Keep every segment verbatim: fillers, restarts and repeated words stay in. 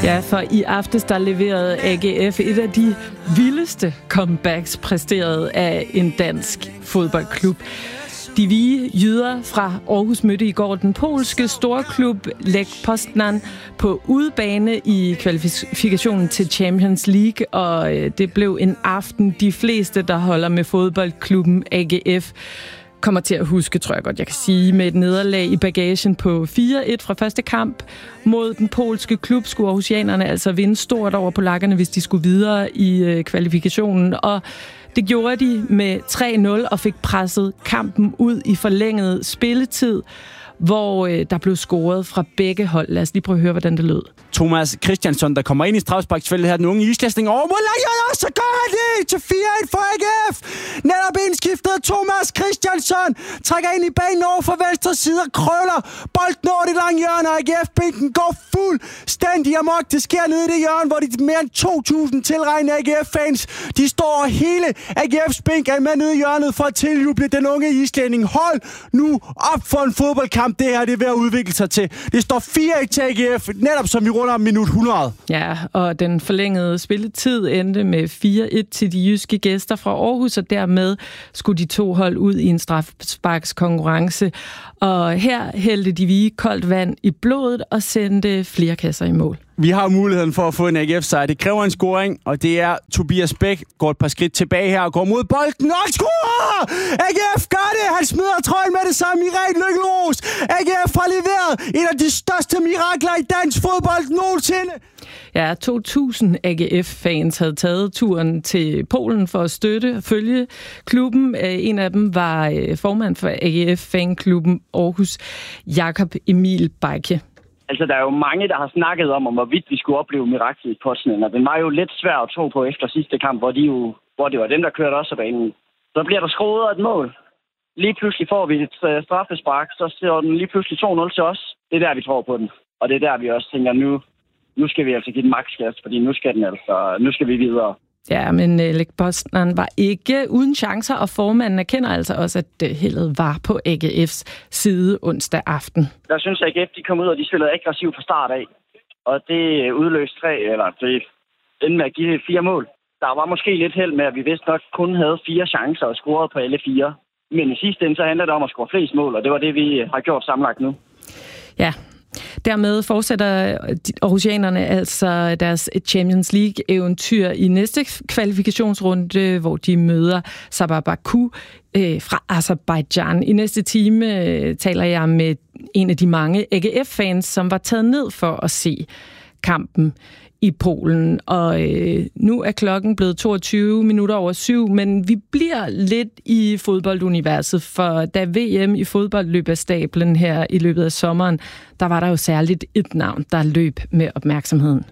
Ja, for i aftes der leverede A G F et af de vildeste comebacks præsteret af en dansk fodboldklub. De hvide jyder fra Aarhus mødte i går den polske storklub Lech Poznan på udebane i kvalifikationen til Champions League, og det blev en aften, de fleste, der holder med fodboldklubben A G F, kommer til at huske, tror jeg godt, jeg kan sige, med et nederlag i bagagen på fire et fra første kamp mod den polske klub, skulle aarhusianerne altså vinde stort over polakkerne, hvis de skulle videre i øh, kvalifikationen, og det gjorde de med tre nul og fik presset kampen ud i forlænget spilletid, hvor øh, der blev scoret fra begge hold. Lad os lige prøve at høre, hvordan det lød. Thomas Christiansson, der kommer ind i straffesparksfeltet her, den unge islæsning over mod Langjørn, og så gør han det til fire et for A G F. Netop indskiftet Thomas Christiansson trækker ind i banen over for venstre side og krøller bolden over det lange hjørne, og A G F-bænken går fuldstændig amok. Det sker nede i det hjørne, hvor de mere end to tusind tilregnede A G F-fans, de står hele A G F's bænk er med nede i hjørnet for at tiljuble den unge islænding. Hold nu op for en fodboldkamp, det her det er ved at udvikle sig til. Det står fire et til A G F, netop som vi runder om minut hundrede. Ja, og den forlængede spilletid endte med fire et til de jyske gæster fra Aarhus, og dermed skulle de to hold ud i en straffesparkskonkurrence. Og her hældte de hvide koldt vand i blodet og sendte flere kasser i mål. Vi har muligheden for at få en A G F-sejr. Det kræver en scoring, og det er Tobias Bæk, går et par skridt tilbage her og går mod bolden og scorer! A G F gør det! Han smider trøjen med det samme i Ren Lykkelos. A G F har leveret en af de største mirakler i dansk fodbold nogensinde. Ja, to tusind A G F-fans havde taget turen til Polen for at støtte og følge klubben. En af dem var formand for A G F-fanklubben Aarhus, Jakob Emil Bejke. Altså, der er jo mange, der har snakket om, om hvorvidt vi skulle opleve miraklet i Poznan, og den var jo lidt svær at tro på efter sidste kamp, hvor, de jo, hvor det var dem, der kørte også af banen. Så bliver der skruet et mål. Lige pludselig får vi et straffespark, så ser den lige pludselig to nul til os. Det er der, vi tror på den. Og det er der, vi også tænker, nu, nu skal vi altså give den maksgas, fordi nu skal den altså, nu skal vi videre. Ja, men uh, Lech Poznan var ikke uden chancer, og formanden erkender altså også, at uh, heldet var på A G F's side onsdag aften. Der synes jeg, at A G F de kom ud, og de spillede aggressivt fra start af. Og det udløste tre, eller det endte med at give fire mål. Der var måske lidt held med, at vi vidste nok kun havde fire chancer og scorede på alle fire. Men i sidste ende så handler det om at score flest mål, og det var det, vi har gjort sammenlagt nu. Ja. Dermed fortsætter aarhusianerne altså deres Champions League-eventyr i næste kvalifikationsrunde, hvor de møder Sabah Baku øh, fra Aserbajdsjan. I næste time øh, taler jeg med en af de mange A G F-fans, som var taget ned for at se kampen i Polen. Og øh, nu er klokken blevet toogtyve minutter over syv, men vi bliver lidt i fodbolduniverset, for da V M i fodbold løb af stablen her i løbet af sommeren, der var der jo særligt et navn, der løb med opmærksomheden.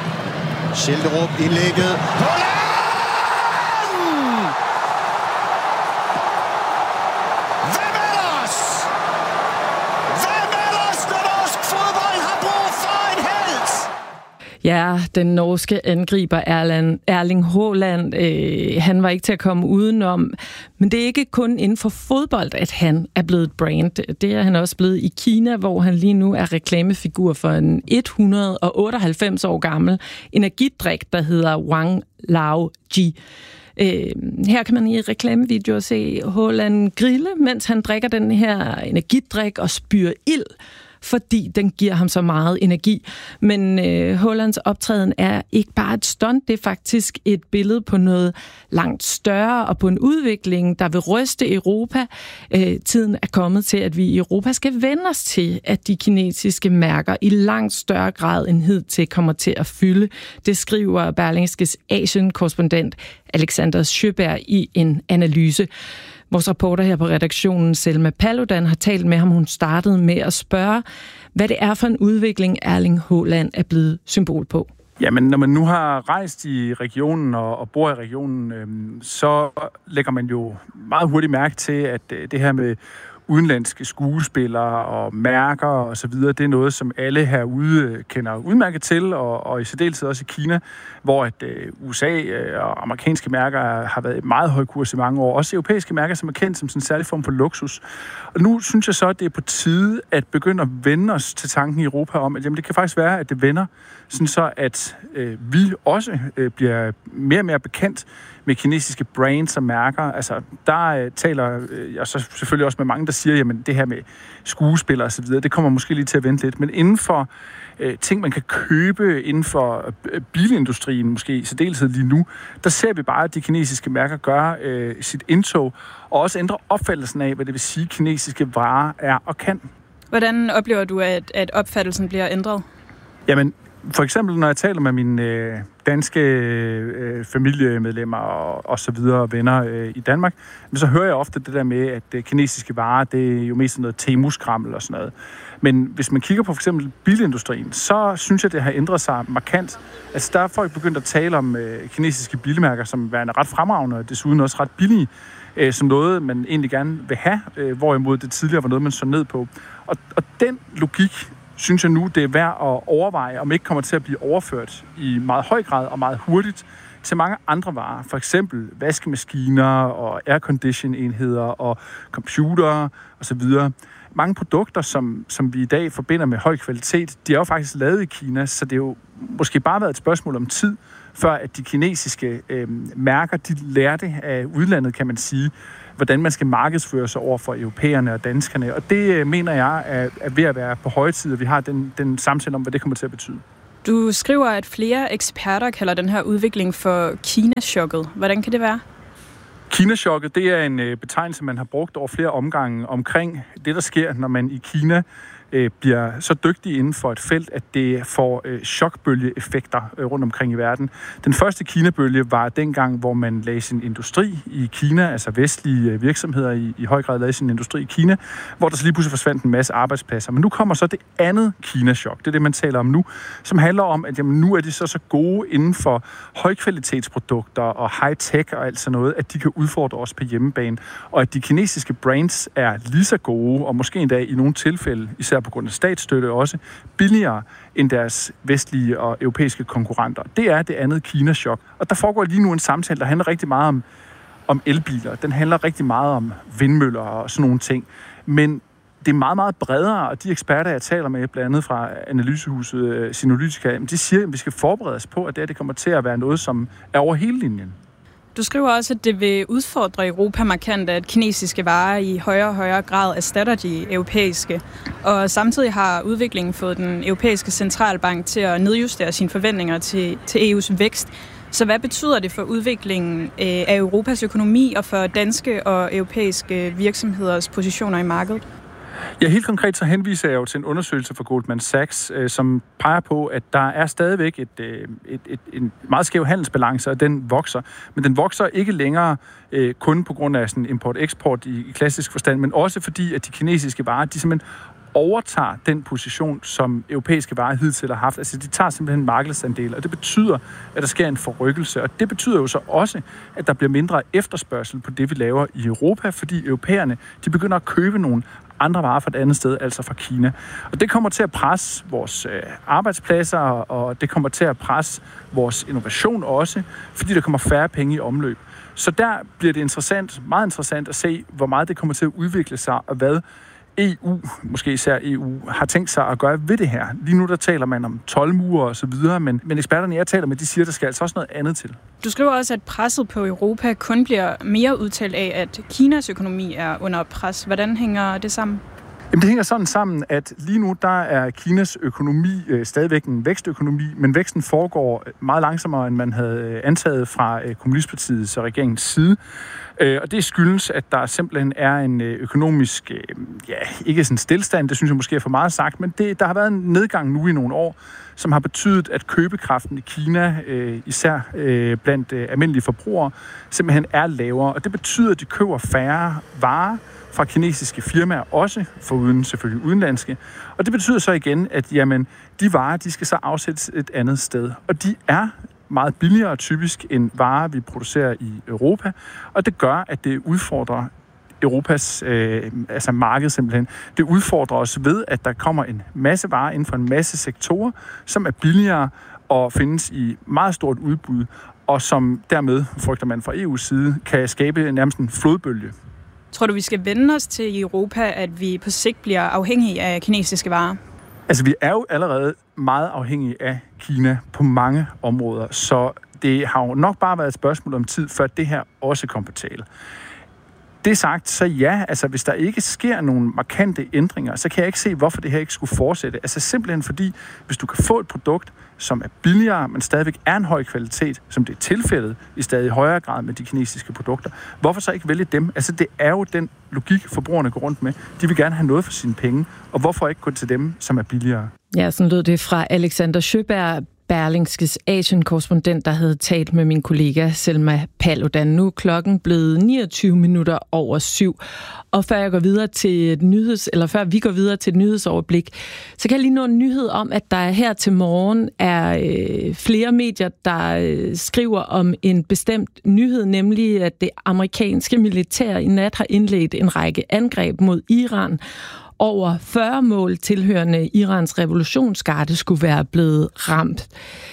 Schilderup indlægget. Ja, den norske angriber Erland, Erling Haaland, øh, han var ikke til at komme udenom. Men det er ikke kun inden for fodbold, at han er blevet et brand. Det er han også blevet i Kina, hvor han lige nu er reklamefigur for en et hundrede otteoghalvfems år gammel energidrik, der hedder Wang Lao Ji. Øh, her kan man i reklamevideoer se Haaland grille, mens han drikker den her energidrik og spyrer ild, fordi den giver ham så meget energi. Men øh, Haalands optræden er ikke bare et stunt, det er faktisk et billede på noget langt større og på en udvikling, der vil ryste Europa. Øh, tiden er kommet til, at vi i Europa skal vende os til, at de kinesiske mærker i langt større grad end hidtil kommer til at fylde. Det skriver Berlingskes Asien-korrespondent Alexander Sjøberg i en analyse. Vores reporter her på redaktionen, Selma Paludan, har talt med ham. Hun startede med at spørge, hvad det er for en udvikling, Erling Haaland er blevet symbol på. Jamen, når man nu har rejst i regionen og, og bor i regionen, øhm, så lægger man jo meget hurtigt mærke til, at øh, det her med udenlandske skuespillere og mærker og så videre. Det er noget, som alle herude kender udmærket til, og, og i særdeleshed også i Kina, hvor at, uh, U S A og amerikanske mærker har været et meget høj kurs i mange år. Også europæiske mærker, som er kendt som sådan en særlig form for luksus. Og nu synes jeg så, at det er på tide at begynde at vende os til tanken i Europa om, at jamen, det kan faktisk være, at det vender, sådan så at øh, vi også øh, bliver mere og mere bekendt med kinesiske brands og mærker. Altså, der øh, taler øh, jeg så selvfølgelig også med mange, der siger, jamen det her med skuespillere og så videre, det kommer måske lige til at vente lidt. Men inden for øh, ting, man kan købe inden for øh, bilindustrien, måske i særdeleshed lige nu, der ser vi bare, at de kinesiske mærker gør øh, sit indtog, og også ændrer opfattelsen af, hvad det vil sige, kinesiske varer er og kan. Hvordan oplever du, at, at opfattelsen bliver ændret? Jamen, for eksempel, når jeg taler med mine øh, danske øh, familiemedlemmer og, og så videre, venner øh, i Danmark, så hører jeg ofte det der med, at øh, kinesiske varer, det er jo mest noget Temu-skrammel og sådan noget. Men hvis man kigger på for eksempel bilindustrien, så synes jeg, det har ændret sig markant. Altså, der er folk begyndt at tale om øh, kinesiske bilmærker, som værende ret fremragende og desuden også ret billige, øh, som noget, man egentlig gerne vil have, øh, hvorimod det tidligere var noget, man så ned på. Og, og den logik synes jeg nu, det er værd at overveje, om ikke kommer til at blive overført i meget høj grad og meget hurtigt til mange andre varer. For eksempel vaskemaskiner og aircondition-enheder og computere osv. Mange produkter, som, som vi i dag forbinder med høj kvalitet, de er jo faktisk lavet i Kina, så det er jo måske bare været et spørgsmål om tid, før at de kinesiske øh, mærker, de lærte af udlandet, kan man sige, hvordan man skal markedsføre sig over for europæerne og danskerne. Og det mener jeg er, er ved at være på høje tid, og vi har den, den samtale om, hvad det kommer til at betyde. Du skriver, at flere eksperter kalder den her udvikling for Kina-chokket. Hvordan kan det være? Kina-chokket, det er en øh, betegnelse, man har brugt over flere omgange omkring det, der sker, når man i Kina øh, bliver så dygtig inden for et felt, at det får øh, chokbølgeeffekter øh, rundt omkring i verden. Den første Kina-bølge var dengang, hvor man lagde sin industri i Kina, altså vestlige øh, virksomheder i, i høj grad lagde sin industri i Kina, hvor der så lige pludselig forsvandt en masse arbejdspladser. Men nu kommer så det andet Kina-chok, det er det, man taler om nu, som handler om, at jamen, nu er de så så gode inden for højkvalitetsprodukter og high-tech og alt sådan noget, at de kan udfordre os på hjemmebane, og at de kinesiske brands er lige så gode, og måske endda i nogle tilfælde, især på grund af statsstøtte også, billigere end deres vestlige og europæiske konkurrenter. Det er det andet Kina-chok. Og der foregår lige nu en samtale, der handler rigtig meget om, om elbiler. Den handler rigtig meget om vindmøller og sådan nogle ting. Men det er meget, meget bredere, og de eksperter, jeg taler med, blandt andet fra analysehuset Sinolytica, de siger, at vi skal forberede os på, at det, det kommer til at være noget, som er over hele linjen. Du skriver også, at det vil udfordre Europa markant, at kinesiske varer i højere og højere grad erstatter de europæiske. Og samtidig har udviklingen fået den europæiske centralbank til at nedjustere sine forventninger til, til E U's vækst. Så hvad betyder det for udviklingen af Europas økonomi og for danske og europæiske virksomheders positioner i markedet? Ja, helt konkret så henviser jeg jo til en undersøgelse fra Goldman Sachs, øh, som peger på, at der er stadigvæk et, øh, et, et, en meget skæv handelsbalance, og den vokser. Men den vokser ikke længere øh, kun på grund af sådan import-eksport i, i klassisk forstand, men også fordi, at de kinesiske varer, de simpelthen overtager den position, som europæiske varer hidtil har haft. Altså, de tager simpelthen markedsandel, og det betyder, at der sker en forrykkelse. Og det betyder jo så også, at der bliver mindre efterspørgsel på det, vi laver i Europa, fordi europæerne, de begynder at købe nogle andre varer fra et andet sted, altså fra Kina. Og det kommer til at presse vores øh, arbejdspladser, og det kommer til at presse vores innovation også, fordi der kommer færre penge i omløb. Så der bliver det interessant, meget interessant at se, hvor meget det kommer til at udvikle sig, og hvad E U, måske især E U, har tænkt sig at gøre ved det her. Lige nu der taler man om toldmure og så videre, men, men eksperterne, jeg taler med, de siger, at der skal altså også noget andet til. Du skriver også, at presset på Europa kun bliver mere udtalt af, at Kinas økonomi er under pres. Hvordan hænger det sammen? Jamen, det hænger sådan sammen, at lige nu der er Kinas økonomi øh, stadigvæk en vækstøkonomi, men væksten foregår meget langsommere, end man havde antaget fra øh, Kommunistpartiets og regeringens side. Øh, og det skyldes, at der simpelthen er en øh, økonomisk, øh, ja, ikke sådan stillstand, det synes jeg måske er for meget sagt, men det, der har været en nedgang nu i nogle år, som har betydet, at købekraften i Kina, øh, især øh, blandt øh, almindelige forbrugere, simpelthen er lavere. Og det betyder, at de køber færre varer fra kinesiske firmaer, også foruden selvfølgelig udenlandske. Og det betyder så igen, at jamen, de varer, de skal så afsættes et andet sted. Og de er meget billigere typisk end varer, vi producerer i Europa. Og det gør, at det udfordrer Europas øh, altså marked simpelthen. Det udfordrer os ved, at der kommer en masse varer inden for en masse sektorer, som er billigere og findes i meget stort udbud, og som dermed, frygter man fra E U's side, kan skabe nærmest en flodbølge. Tror du, vi skal vende os til i Europa, at vi på sigt bliver afhængige af kinesiske varer? Altså, vi er jo allerede meget afhængige af Kina på mange områder, så det har jo nok bare været et spørgsmål om tid, før det her også kom på tale. Det sagt, så ja, altså hvis der ikke sker nogle markante ændringer, så kan jeg ikke se, hvorfor det her ikke skulle fortsætte. Altså simpelthen fordi, hvis du kan få et produkt, som er billigere, men stadigvæk er en høj kvalitet, som det er tilfældet i stadig højere grad med de kinesiske produkter, hvorfor så ikke vælge dem? Altså det er jo den logik, forbrugerne går rundt med. De vil gerne have noget for sine penge, og hvorfor ikke gå til dem, som er billigere? Ja, sådan lød det fra Alexander Sjøberg, Berlingskes Asien-korrespondent, der havde talt med min kollega Selma Paludan. Nu er klokken blevet niogtyve minutter over syv. Og før jeg går videre til et nyheds, eller før vi går videre til et nyhedsoverblik, så kan jeg lige nå en nyhed om, at der her til morgen er øh, flere medier, der øh, skriver om en bestemt nyhed, nemlig at det amerikanske militær i nat har indledt en række angreb mod Iran. Over fyrre mål tilhørende Irans revolutionsgarde skulle være blevet ramt.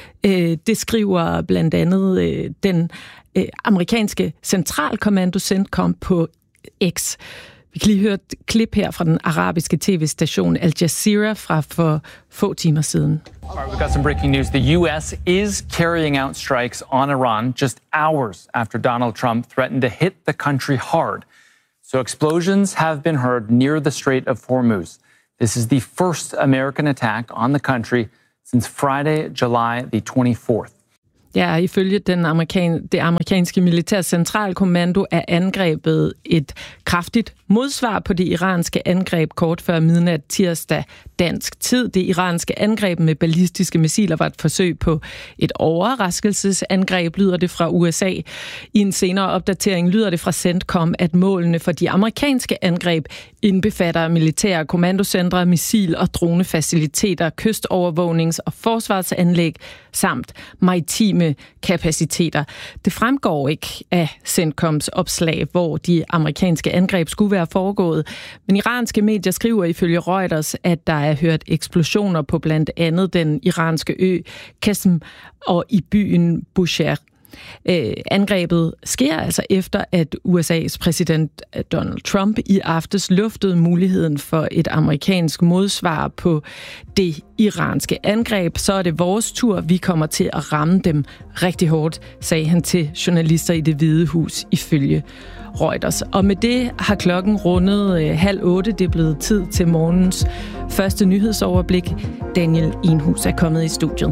Det skriver blandt andet den amerikanske centralkommando CENTCOM på X. Vi kan lige høre et klip her fra den arabiske tv-station Al Jazeera fra for få timer siden. We've got some breaking news. The U S is carrying out strikes on Iran just hours after Donald Trump threatened to hit the country hard. So explosions have been heard near the Strait of Hormuz. This is the first American attack on the country since Friday, July the twenty-fourth. Ja, ifølge den amerikan- det amerikanske militære centralkommando er angrebet et kraftigt modsvar på det iranske angreb kort før midnat tirsdag dansk tid. Det iranske angreb med ballistiske missiler var et forsøg på et overraskelsesangreb, lyder det fra U S A. I en senere opdatering lyder det fra CENTCOM, at målene for de amerikanske angreb indbefatter militære kommandocentre, missil- og dronefaciliteter, kystovervågnings- og forsvarsanlæg samt maritime kapaciteter. Det fremgår ikke af CENTCOMs opslag, hvor de amerikanske angreb skulle være foregået. Men iranske medier skriver ifølge Reuters, at der er hørt eksplosioner på blandt andet den iranske ø Qasm og i byen Bushehr. Øh, angrebet sker altså efter, at U S A's præsident Donald Trump i aftes luftede muligheden for et amerikansk modsvar på det iranske angreb. Så er det vores tur. Vi kommer til at ramme dem rigtig hårdt, sagde han til journalister i Det Hvide Hus ifølge Reuters. Og med det har klokken rundet øh, halv otte. Det er blevet tid til morgens første nyhedsoverblik. Daniel Enhus er kommet i studiet.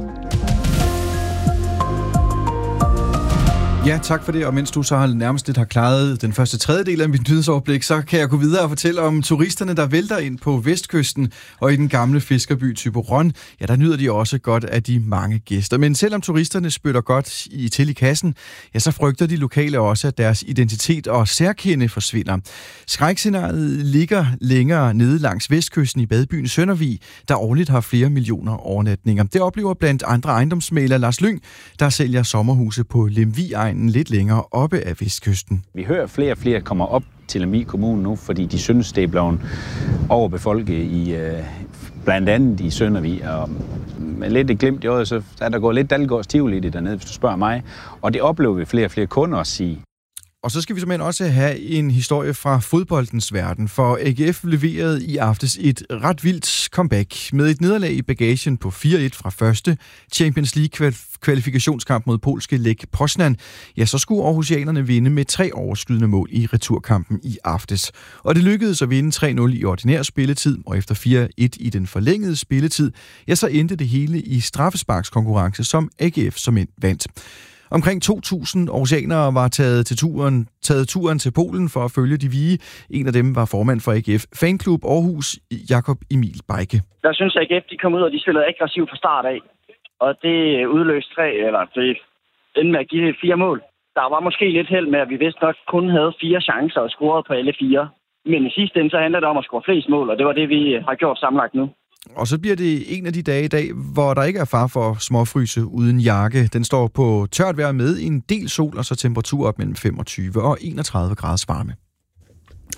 Ja, tak for det. Og mens du så har nærmest lidt har klaret den første tredjedel af mit nyhedsoverblik, så kan jeg gå videre og fortælle om turisterne, der vælter ind på Vestkysten og i den gamle fiskerby Thyborøn. Ja, der nyder de også godt af de mange gæster. Men selvom turisterne spytter godt i til i kassen, ja, så frygter de lokale også, at deres identitet og særkende forsvinder. Skrækscenariet ligger længere nede langs Vestkysten i badbyen Søndervig, der årligt har flere millioner overnatninger. Det oplever blandt andre ejendomsmægler Lars Lyng, der sælger sommerhuse på Lemvig-egnen lidt længere oppe af Vestkysten. Vi hører flere og flere kommer op til Lemvig Kommune nu, fordi de synes, det er blevet overbefolket i øh, blandt andet i Søndervig. Og med lidt et glimt i øjet, så er der gået lidt Dalgårds Tivoli dernede, hvis du spørger mig. Og det oplever vi flere og flere kunder at sige. Og så skal vi simpelthen også have en historie fra fodboldens verden, for A G F leverede i aftes et ret vildt comeback. Med et nederlag i bagagen på fire et fra første Champions League-kvalifikationskamp mod polske Lech Poznan, ja, så skulle aarhusianerne vinde med tre overskydende mål i returkampen i aftes. Og det lykkedes at vinde tre nul i ordinær spilletid, og efter fire et i den forlængede spilletid, ja, så endte det hele i straffesparkskonkurrence, som A G F som end vandt. Omkring to tusind aarhusianere var taget, til turen, taget turen til Polen for at følge de hvide. En af dem var formand for A G F Fanklub Aarhus, Jakob Emil Bejke. Der synes A G F, de kom ud, og de spillede aggressivt fra start af. Og det udløste tre, eller det endte med at give fire mål. Der var måske lidt held med, at vi vidste nok kun havde fire chancer og scorede på alle fire. Men i sidste ende, så handler det om at score flest mål, og det var det, vi har gjort sammenlagt nu. Og så bliver det en af de dage i dag, hvor der ikke er far for småfryse uden jakke. Den står på tørt vejr med en del sol, og så temperatur op mellem femogtyve og enogtredive graders varme.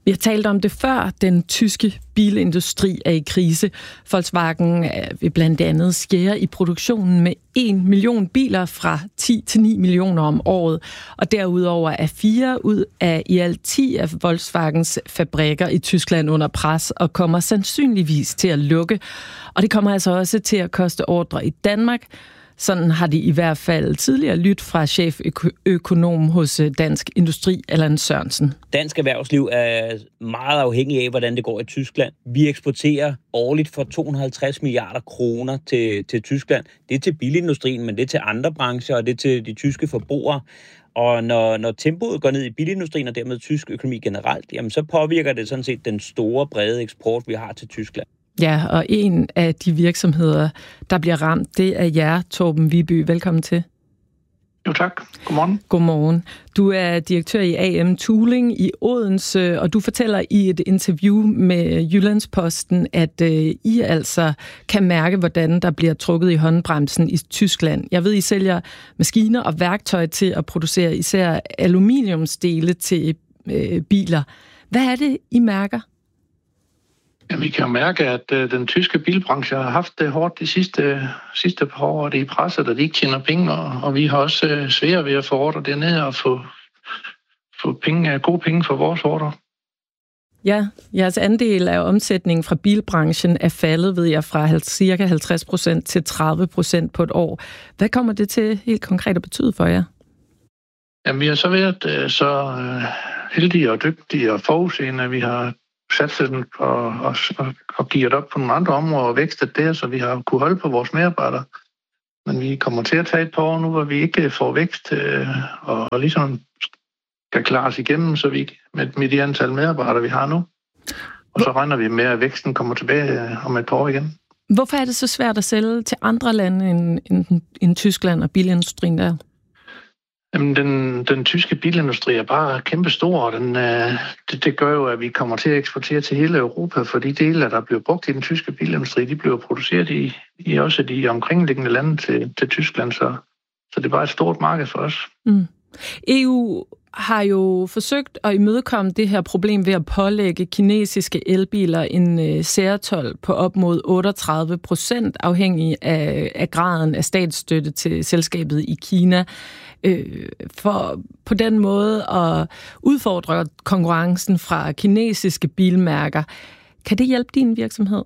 Vi har talt om det før. Den tyske bilindustri er i krise. Volkswagen vil blandt andet skære i produktionen med en million biler fra ti til ni millioner om året. Og derudover er fire ud af i alt ti af Volkswagens fabrikker i Tyskland under pres og kommer sandsynligvis til at lukke. Og det kommer altså også til at koste ordre i Danmark. Sådan har de i hvert fald tidligere lyttet fra cheføkonom hos Dansk Industri, Allan Sørensen. Dansk erhvervsliv er meget afhængig af, hvordan det går i Tyskland. Vi eksporterer årligt for to hundrede og halvtreds milliarder kroner til, til Tyskland. Det er til bilindustrien, men det er til andre brancher, og det er til de tyske forbrugere. Og når, når tempoet går ned i bilindustrien, og dermed tysk økonomi generelt, jamen så påvirker det sådan set den store, brede eksport, vi har til Tyskland. Ja, og en af de virksomheder, der bliver ramt, det er jer, Torben Viby. Velkommen til. Jo tak. Godmorgen. Godmorgen. Du er direktør i A M Tooling i Odense, og du fortæller i et interview med Jyllandsposten, at øh, I altså kan mærke, hvordan der bliver trukket i håndbremsen i Tyskland. Jeg ved, I sælger maskiner og værktøj til at producere især aluminiumsdele til øh, biler. Hvad er det, I mærker? Ja, vi kan jo mærke, at øh, den tyske bilbranche har haft det hårdt de sidste, sidste par år, og det er presset, og de ikke tjener penge, og, og vi har også øh, svært ved at få ordre dernede og få, få penge, gode penge for vores ordre. Ja, jeres andel af omsætningen fra bilbranchen er faldet, ved jeg, fra cirka halvtreds procent til tredive procent på et år. Hvad kommer det til helt konkret at betyde for jer? Jamen, vi har så været øh, så øh, heldige og dygtige og forudseende, at vi har satset den og, og, og givet op på nogle andre områder og vækstet der, så vi har kunne holde på vores medarbejdere. Men vi kommer til at tage et par år nu, hvor vi ikke får vækst øh, og, og ligesom skal klare os igennem, så vi med, med de antal medarbejdere, vi har nu. Og så regner vi med, at væksten kommer tilbage øh, om et par år igen. Hvorfor er det så svært at sælge til andre lande end, end, end Tyskland og bilindustrien der? Jamen, den, den tyske bilindustri er bare kæmpe stor, og den, øh, det, det gør jo, at vi kommer til at eksportere til hele Europa, for de dele, der bliver brugt i den tyske bilindustri, de bliver produceret i, i også de omkringliggende lande til, til Tyskland, så, så det er bare et stort marked for os. Mm. E U har jo forsøgt at imødekomme det her problem ved at pålægge kinesiske elbiler en øh, særtold på op mod otteogtredive procent, afhængig af, af graden af statsstøtte til selskabet i Kina, øh, for på den måde at udfordre konkurrencen fra kinesiske bilmærker. Kan det hjælpe din virksomhed?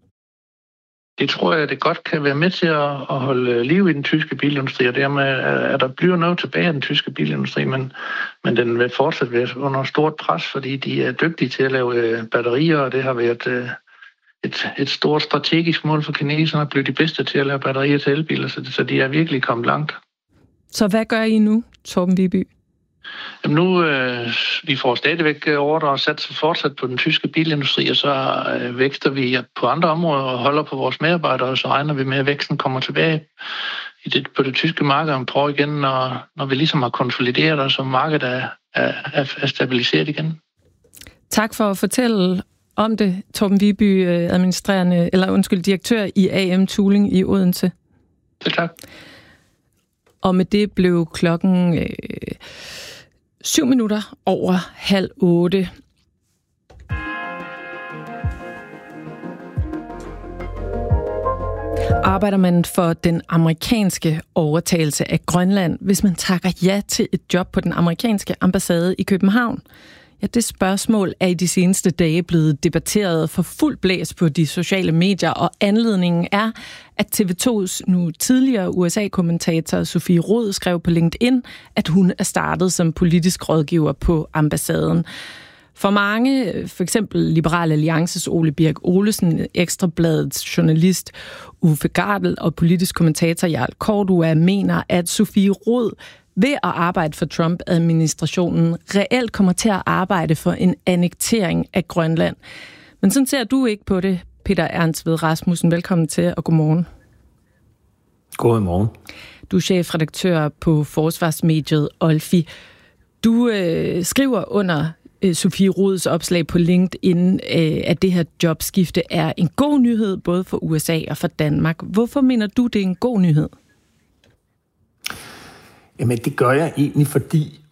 Det tror jeg, det godt kan være med til at, at holde liv i den tyske bilindustri, og dermed at der bliver noget tilbage af den tyske bilindustri, men, men den vil fortsat være under stort pres, fordi de er dygtige til at lave batterier, og det har været et, et stort strategisk mål for kineserne at blive de bedste til at lave batterier til elbiler, så, så de er virkelig kommet langt. Så hvad gør I nu, Torben Viby? Jamen nu, øh, vi får stadigvæk ordre og satser fortsat på den tyske bilindustri, og så øh, vækster vi på andre områder og holder på vores medarbejdere, og så regner vi med, at væksten kommer tilbage i det, på det tyske marked om et par år igen, når, når vi ligesom har konsolideret os, og markedet er, er, er stabiliseret igen. Tak for at fortælle om det, Torben Viby, administrerende, eller undskyld, direktør i A M Tooling i Odense. Det tak. Og med det blev klokken øh, syv minutter over halv otte. Arbejder man for den amerikanske overtagelse af Grønland, hvis man takker ja til et job på den amerikanske ambassade i København? Ja, det spørgsmål er i de seneste dage blevet debatteret for fuld blæs på de sociale medier, og anledningen er, at T V to's nu tidligere U S A-kommentator Sofie Rod skrev på LinkedIn, at hun er startet som politisk rådgiver på ambassaden. For mange, for eksempel Liberal Alliances Ole Birk Olesen, Ekstrabladets journalist Uffe Gardel og politisk kommentator Jarl Cordua mener, at Sofie Rod ved at arbejde for Trump-administrationen reelt kommer til at arbejde for en annektering af Grønland. Men sådan ser du ikke på det, Peter Ernst Ved Rasmussen. Velkommen til, og godmorgen. Godmorgen. Du er chefredaktør på forsvarsmediet Olfi. Du øh, skriver under øh, Sofie Rods opslag på LinkedIn, øh, at det her jobskifte er en god nyhed, både for U S A og for Danmark. Hvorfor mener du, det er en god nyhed? Jamen, det gør jeg egentlig, fordi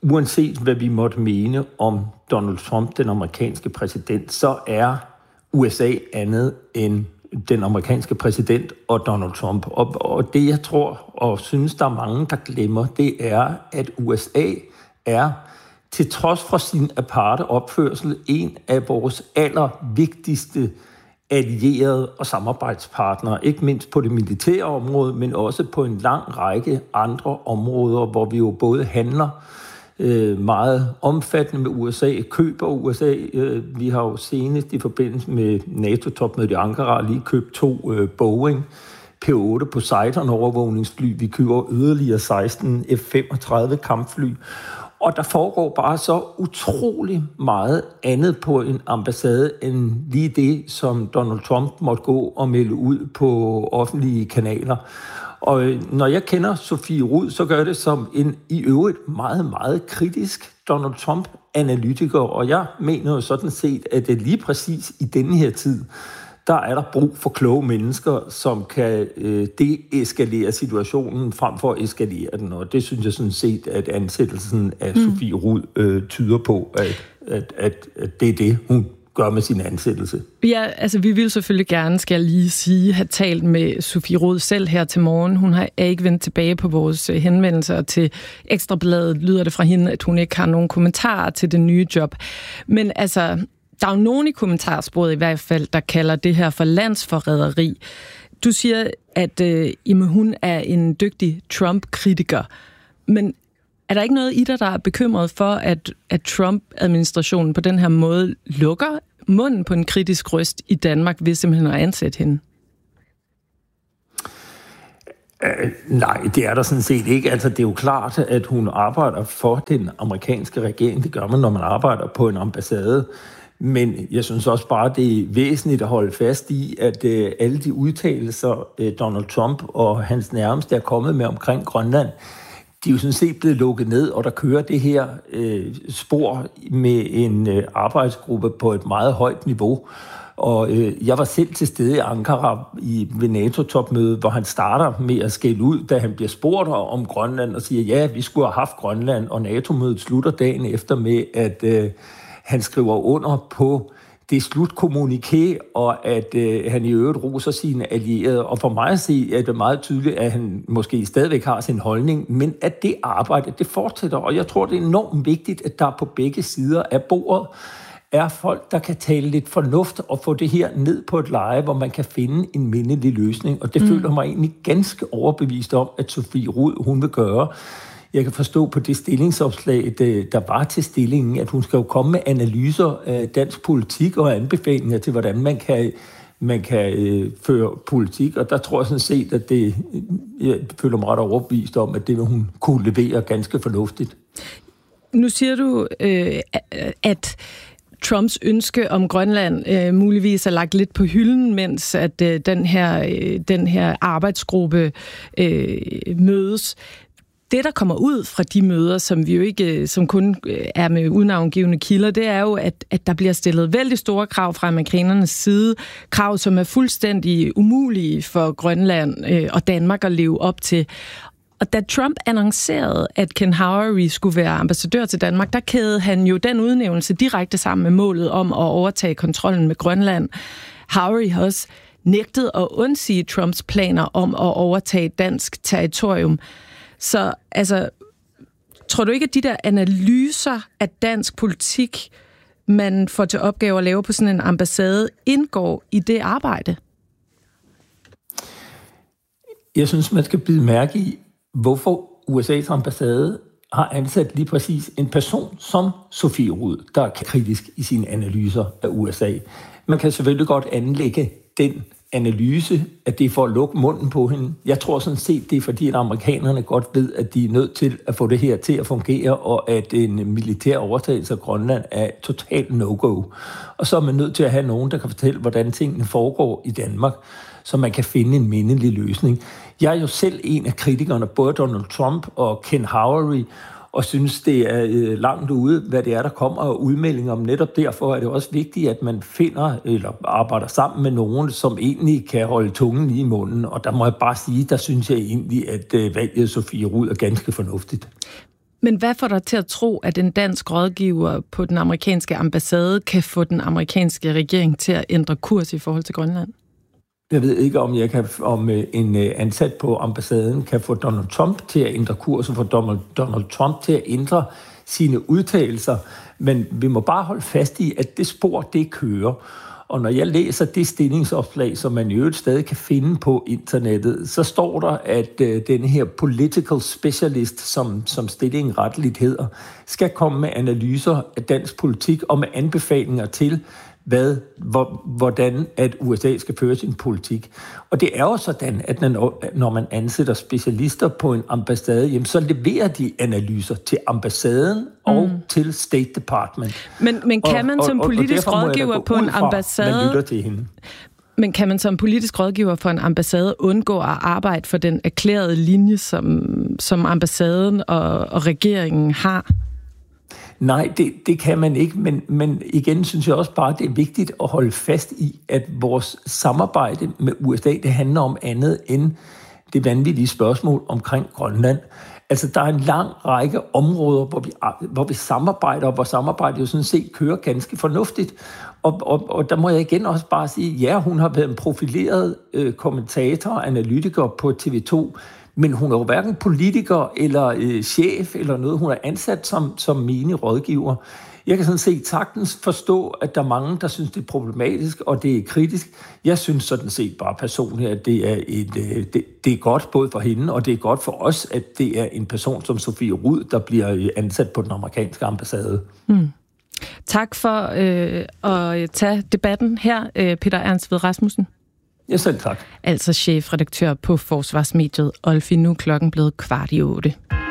uanset hvad vi måtte mene om Donald Trump, den amerikanske præsident, så er U S A andet end den amerikanske præsident og Donald Trump. Og, og det, jeg tror og synes, der er mange, der glemmer, det er, at U S A er, til trods for sin aparte opførsel, en af vores allervigtigste allierede og samarbejdspartnere, ikke mindst på det militære område, men også på en lang række andre områder, hvor vi jo både handler øh, meget omfattende med U S A, køber U S A. Øh, vi har jo senest i forbindelse med NATO-topmødet i Ankara lige købt to øh, Boeing P otte Poseidon overvågningsfly. Vi køber yderligere seksten F femogtredive kampfly. Og der foregår bare så utrolig meget andet på en ambassade, end lige det, som Donald Trump måtte gå og melde ud på offentlige kanaler. Og når jeg kender Sofie Rud, så gør det som en i øvrigt meget, meget kritisk Donald Trump-analytiker. Og jeg mener jo sådan set, at det lige præcis i denne her tid, der er der brug for kloge mennesker, som kan øh, deeskalere situationen frem for at eskalere den. Og det synes jeg sådan set, at ansættelsen af mm. Sofie Rud øh, tyder på, at, at, at, at det er det, hun gør med sin ansættelse. Ja, altså vi vil selvfølgelig gerne, skal jeg lige sige, have talt med Sofie Rud selv her til morgen. Hun har ikke vendt tilbage på vores henvendelser til Ekstrabladet. Lyder det fra hende, at hun ikke har nogen kommentarer til det nye job. Men altså, der er jo nogen i kommentarsporet i hvert fald, der kalder det her for landsforræderi. Du siger, at øh, jamen, hun er en dygtig Trump-kritiker. Men er der ikke noget i dig, der er bekymret for, at, at Trump-administrationen på den her måde lukker munden på en kritisk røst i Danmark, ved simpelthen at ansætte hende? Uh, nej, det er der sådan set ikke. Altså, det er jo klart, at hun arbejder for den amerikanske regering. Det gør man, når man arbejder på en ambassade. Men jeg synes også bare, det er væsentligt at holde fast i, at uh, alle de udtalelser, uh, Donald Trump og hans nærmeste er kommet med omkring Grønland, de er jo sådan set blevet lukket ned, og der kører det her uh, spor med en uh, arbejdsgruppe på et meget højt niveau. Og øh, jeg var selv til stede i Ankara i, ved NATO-topmødet, hvor han starter med at skælde ud, da han bliver spurgt om Grønland, og siger, ja, vi skulle have haft Grønland, og NATO-mødet slutter dagen efter med, at øh, han skriver under på det slutkommuniké, og at øh, han i øvrigt roser sine allierede. Og for mig at se, er det meget tydeligt, at han måske stadigvæk har sin holdning, men at det arbejde, det fortsætter. Og jeg tror, det er enormt vigtigt, at der på begge sider af bordet er folk, der kan tale lidt fornuft og få det her ned på et leje, hvor man kan finde en mindelig løsning. Og det mm. føler mig egentlig ganske overbevist om, at Sofie Rud, hun vil gøre. Jeg kan forstå på det stillingsopslag, der var til stillingen, at hun skal jo komme med analyser af dansk politik og anbefalinger til, hvordan man kan, man kan øh, føre politik. Og der tror jeg sådan set, at det, jeg føler mig ret overbevist om, at det vil hun kunne levere ganske fornuftigt. Nu siger du, øh, at Trumps ønske om Grønland øh, muligvis er lagt lidt på hylden, mens at øh, den her øh, den her arbejdsgruppe øh, mødes. Det, der kommer ud fra de møder, som vi jo ikke, som kun er med unavngivne kilder, det er jo, at, at der bliver stillet vældig store krav fra amerikanernes side. Krav, som er fuldstændig umulige for Grønland øh, og Danmark at leve op til. Og da Trump annoncerede, at Ken Howery skulle være ambassadør til Danmark, der kædede han jo den udnævnelse direkte sammen med målet om at overtage kontrollen med Grønland. Howery har også nægtet at undsige Trumps planer om at overtage dansk territorium. Så altså, tror du ikke, at de der analyser af dansk politik, man får til opgave at lave på sådan en ambassade, indgår i det arbejde? Jeg synes, man skal bide mærke i, hvorfor U S A's ambassade har ansat lige præcis en person som Sofie Rud, der er kritisk i sine analyser af U S A. Man kan selvfølgelig godt anlægge den analyse, at det er for at lukke munden på hende. Jeg tror sådan set, det er fordi, at amerikanerne godt ved, at de er nødt til at få det her til at fungere, og at en militær overtagelse af Grønland er totalt no-go. Og så er man nødt til at have nogen, der kan fortælle, hvordan tingene foregår i Danmark, så man kan finde en mindelig løsning. Jeg er jo selv en af kritikerne, både Donald Trump og Ken Howery, og synes, det er langt ude, hvad det er, der kommer af udmeldinger om. Netop derfor er det også vigtigt, at man finder eller arbejder sammen med nogen, som egentlig kan holde tungen i munden. Og der må jeg bare sige, der synes jeg egentlig, at valget Sofie Rud er ganske fornuftigt. Men hvad får dig til at tro, at en dansk rådgiver på den amerikanske ambassade kan få den amerikanske regering til at ændre kurs i forhold til Grønland? Jeg ved ikke, om jeg kan, om en ansat på ambassaden kan få Donald Trump til at ændre kurs, og få Donald, Donald Trump til at ændre sine udtalelser. Men vi må bare holde fast i, at det spor, det kører. Og når jeg læser det stillingsopslag, som man i øvrigt stadig kan finde på internettet, så står der, at øh, den her political specialist, som, som stillingen retteligt hedder, skal komme med analyser af dansk politik og med anbefalinger til, hvad, hvor, hvordan at U S A skal føre sin politik. Og det er jo sådan, at når, når man ansætter specialister på en ambassade, jamen, så leverer de analyser til ambassaden mm. og til State Department. Men, men kan man og, som og, politisk og rådgiver på en ambassade... Man lytter til hende. Men kan man som politisk rådgiver for en ambassade undgå at arbejde for den erklærede linje, som, som ambassaden og, og regeringen har? Nej, det, det kan man ikke, men, men igen synes jeg også bare, det er vigtigt at holde fast i, at vores samarbejde med U S A, det handler om andet end det vanvittige spørgsmål omkring Grønland. Altså, der er en lang række områder, hvor vi, hvor vi samarbejder, og hvor samarbejdet jo sådan set kører ganske fornuftigt. Og, og, og der må jeg igen også bare sige, ja, hun har været en profileret øh, kommentator og analytiker på T V to, men hun er jo hverken politiker eller øh, chef eller noget. Hun er ansat som, som menig rådgiver. Jeg kan sådan set sagtens forstå, at der er mange, der synes, det er problematisk, og det er kritisk. Jeg synes sådan set bare personligt, at det er, et, øh, det, det er godt både for hende, og det er godt for os, at det er en person som Sofie Rud, der bliver ansat på den amerikanske ambassade. Mm. Tak for øh, at tage debatten her, øh, Peter Ernst Ved Rasmussen. Ja, selv tak. Altså chefredaktør på Forsvarsmediet Olfi. Nu klokken blevet kvart i otte.